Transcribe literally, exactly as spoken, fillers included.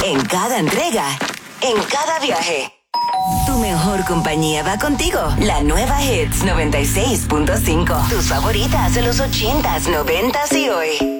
En cada entrega, en cada viaje. Tu mejor compañía va contigo. La nueva Hits noventa y seis punto cinco. Tus favoritas de los ochentas, noventas y hoy.